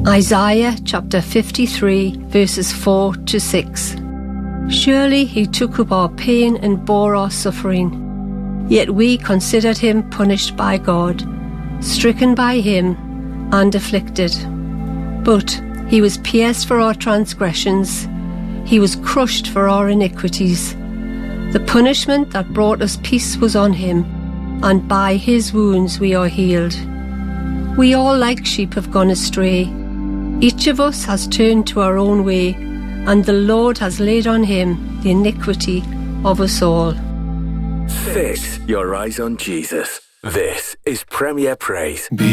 Isaiah chapter 53 verses 4 to 6. Surely he took up our pain and bore our suffering. Yet we considered him punished by God, stricken by him and afflicted. But he was pierced for our transgressions, he was crushed for our iniquities. The punishment that brought us peace was on him, and by his wounds we are healed. We all like sheep have gone astray. Each of us has turned to our own way, and the Lord has laid on him the iniquity of us all. Fix your eyes on Jesus. This is Premier Praise.